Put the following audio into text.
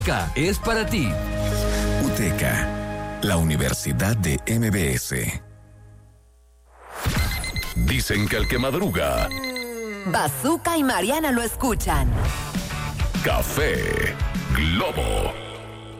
es para ti. UTECA, la Universidad de MBS. Dicen que el que madruga, Bazooka y Mariana lo escuchan. Café Globo.